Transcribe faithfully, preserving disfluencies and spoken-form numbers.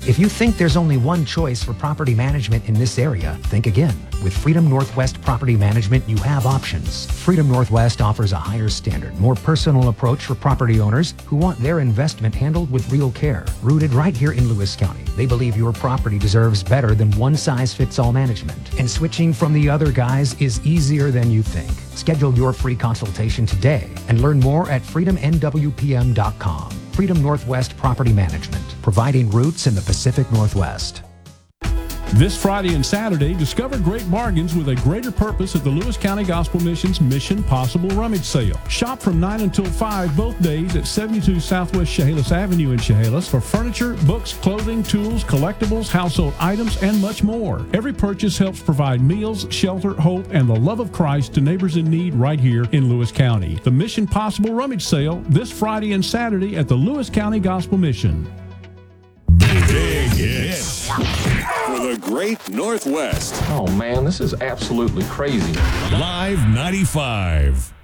If you think there's only one choice for property management in this area, think again. With Freedom Northwest Property Management, you have options. Freedom Northwest offers a higher standard, more personal approach for property owners who want their investment handled with real care. Rooted right here in Lewis County, they believe your property deserves better than one-size-fits-all management. And switching from the other guys is easier than you think. Schedule your free consultation today and learn more at freedom n w p m dot com. Freedom Northwest Property Management, providing roots in the Pacific Northwest. This Friday and Saturday, discover great bargains with a greater purpose at the Lewis County Gospel Mission's Mission Possible Rummage Sale. Shop from nine until five both days at seventy-two Southwest Chehalis Avenue in Chehalis for furniture, books, clothing, tools, collectibles, household items, and much more. Every purchase helps provide meals, shelter, hope, and the love of Christ to neighbors in need right here in Lewis County. The Mission Possible Rummage Sale this Friday and Saturday at the Lewis County Gospel Mission. Big hits for the Great Northwest. Oh man, this is absolutely crazy. Live ninety-five.